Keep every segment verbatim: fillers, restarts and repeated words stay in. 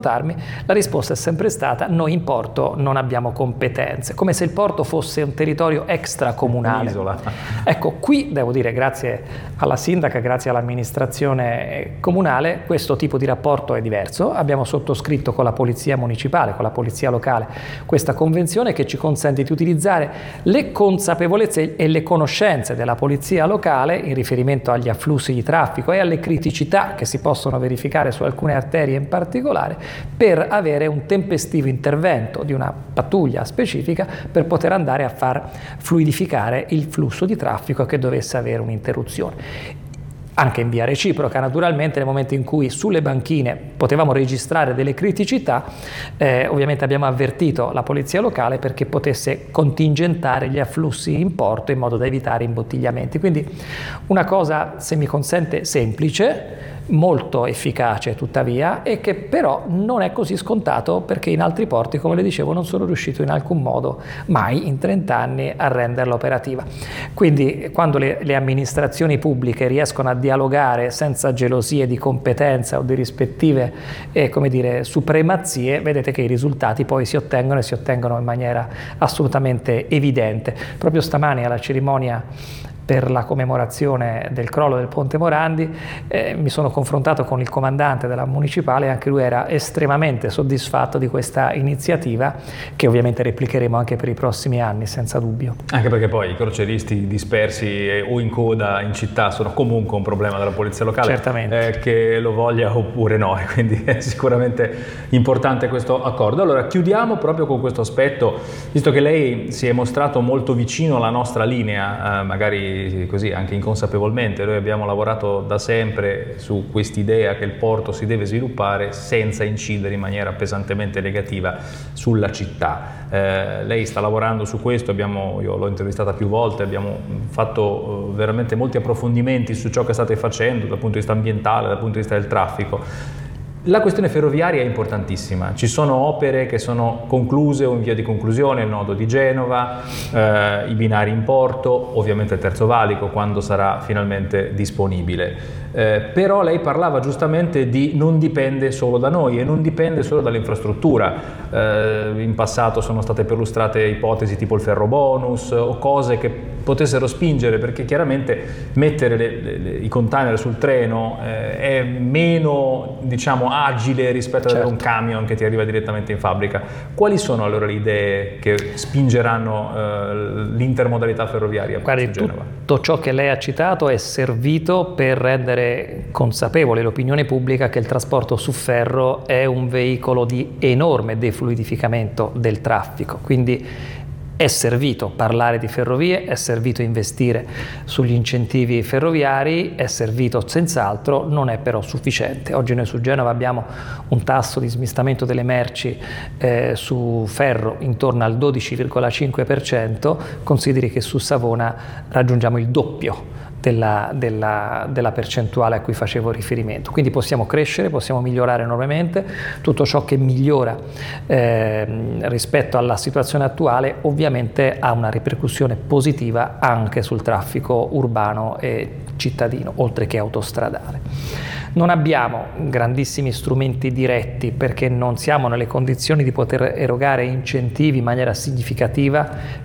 La risposta è sempre stata: noi in porto non abbiamo competenze, come se il porto fosse un territorio extracomunale. Un'isola. Ecco, qui devo dire, grazie alla sindaca, grazie all'amministrazione comunale, questo tipo di rapporto è diverso. Abbiamo sottoscritto con la polizia municipale, con la polizia locale, questa convenzione che ci consente di utilizzare le consapevolezze e le conoscenze della polizia locale in riferimento agli afflussi di traffico e alle criticità che si possono verificare su alcune arterie in particolare, per avere un tempestivo intervento di una pattuglia specifica per poter andare a far fluidificare il flusso di traffico che dovesse avere un'interruzione. Anche in via reciproca, naturalmente, nel momento in cui sulle banchine potevamo registrare delle criticità, eh, ovviamente abbiamo avvertito la polizia locale perché potesse contingentare gli afflussi in porto in modo da evitare imbottigliamenti. Quindi una cosa, se mi consente, semplice, molto efficace tuttavia, e che però non è così scontato, perché in altri porti, come le dicevo, non sono riuscito in alcun modo mai in trenta anni a renderla operativa. Quindi quando le, le amministrazioni pubbliche riescono a dialogare senza gelosie di competenza o di rispettive eh, come dire, supremazie, vedete che i risultati poi si ottengono e si ottengono in maniera assolutamente evidente. Proprio stamani alla cerimonia per la commemorazione del crollo del Ponte Morandi eh, mi sono confrontato con il comandante della municipale, e anche lui era estremamente soddisfatto di questa iniziativa, che ovviamente replicheremo anche per i prossimi anni, senza dubbio. Anche perché poi i croceristi dispersi eh, o in coda in città sono comunque un problema della polizia locale, certamente, eh, che lo voglia oppure no, e quindi è sicuramente importante questo accordo. Allora chiudiamo proprio con questo aspetto, visto che lei si è mostrato molto vicino alla nostra linea, eh, magari così anche inconsapevolmente. Noi abbiamo lavorato da sempre su quest'idea che il porto si deve sviluppare senza incidere in maniera pesantemente negativa sulla città. Eh, lei sta lavorando su questo, abbiamo, io l'ho intervistata più volte, abbiamo fatto eh, veramente molti approfondimenti su ciò che state facendo dal punto di vista ambientale, dal punto di vista del traffico. La questione ferroviaria è importantissima, ci sono opere che sono concluse o in via di conclusione, il nodo di Genova, eh, i binari in porto, ovviamente il terzo valico quando sarà finalmente disponibile. Eh, però lei parlava giustamente di non dipende solo da noi e non dipende solo dall'infrastruttura. Eh, in passato sono state perlustrate ipotesi tipo il ferro bonus o cose che potessero spingere, perché chiaramente mettere le, le, le, i container sul treno eh, è meno, diciamo, agile rispetto ad certo. avere un camion che ti arriva direttamente in fabbrica. Quali sono allora le idee che spingeranno eh, l'intermodalità ferroviaria? Guardi, tutto ciò che lei ha citato è servito per rendere consapevole l'opinione pubblica che il trasporto su ferro è un veicolo di enorme defluidificamento del traffico. Quindi è servito parlare di ferrovie, è servito investire sugli incentivi ferroviari, è servito senz'altro, non è però sufficiente. Oggi noi su Genova abbiamo un tasso di smistamento delle merci eh, su ferro intorno al dodici virgola cinque per cento, consideri che su Savona raggiungiamo il doppio Della, della, della percentuale a cui facevo riferimento. Quindi possiamo crescere, possiamo migliorare enormemente. Tutto ciò che migliora eh, rispetto alla situazione attuale ovviamente ha una ripercussione positiva anche sul traffico urbano e cittadino, oltre che autostradale. Non abbiamo grandissimi strumenti diretti perché non siamo nelle condizioni di poter erogare incentivi in maniera significativa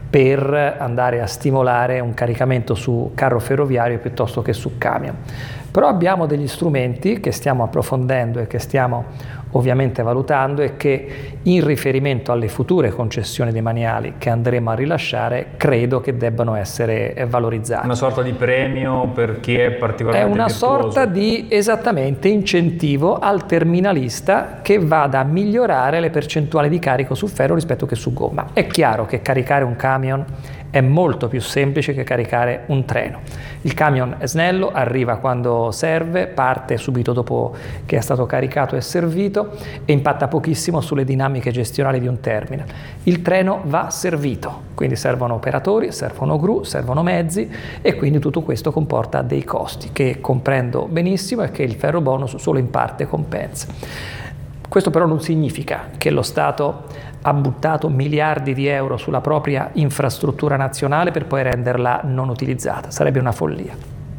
per andare a stimolare un caricamento su carro ferroviario piuttosto che su camion. Però abbiamo degli strumenti che stiamo approfondendo e che stiamo ovviamente valutando e che, in riferimento alle future concessioni demaniali che andremo a rilasciare, credo che debbano essere valorizzati. Una sorta di premio per chi è particolarmente È una virtuoso. sorta di, esattamente, incentivo al terminalista che vada a migliorare le percentuali di carico su ferro rispetto che su gomma. È chiaro che caricare un camion è molto più semplice che caricare un treno. Il camion è snello, arriva quando serve, parte subito dopo che è stato caricato e servito e impatta pochissimo sulle dinamiche gestionali di un terminal. Il treno va servito, quindi servono operatori, servono gru, servono mezzi, e quindi tutto questo comporta dei costi che comprendo benissimo e che il ferro bonus solo in parte compensa. Questo però non significa che lo Stato ha buttato miliardi di euro sulla propria infrastruttura nazionale per poi renderla non utilizzata. Sarebbe una follia.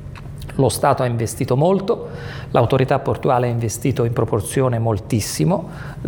Lo Stato ha investito molto, l'autorità portuale ha investito in proporzione moltissimo,